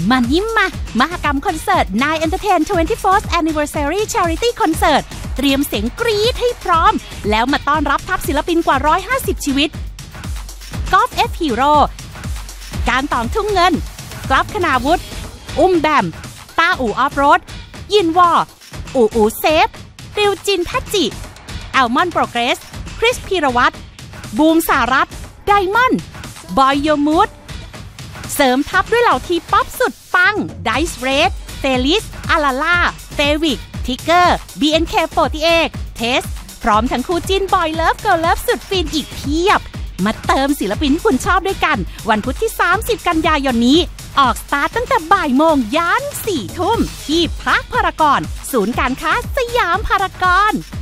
มันยิ้มมามหกรรมคอนเสิร์ต Nine Entertain 24th Anniversary Charity Concert เตรียมเสียงกรี๊ดให้พร้อมแล้วมาต้อนรับทัพศิลปินกว่า150ชีวิตกอล์ฟF Hero การตองทุ่งเงินกลับคณาวุฒิอุ้มแบมต้าอู่ออฟโรดยินวออูเซฟริวจินพัจจิแอลมอนโปรเกรสคริสพีรวัตรบูมสารัตไดมอนด์บอยโยมูดเสริมทัพด้วยเหล่าทีป๊อปสุดปังไดซ์เรดเฟลิสอาลาล่าเฟวิกทิกเกอร์ BNK48 เทสพร้อมทั้งคู่จิ้นบอยเลิฟเกิร์ลเลิฟสุดฟินอีกเพียบมาเติมศิลปินที่คุณชอบด้วยกันวันพุธที่30กันยายนนี้ออกสตาร์ทตั้งแต่บ่ายโมงยัน4 ทุ่มที่พาร์คพารากอนศูนย์การค้าสยามพารากอน